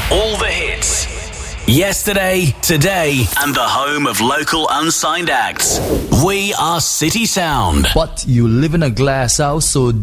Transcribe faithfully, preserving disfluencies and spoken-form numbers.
All the hits. Yesterday, today, and the home of local unsigned acts. We are City Sound. But you live in a glass house, so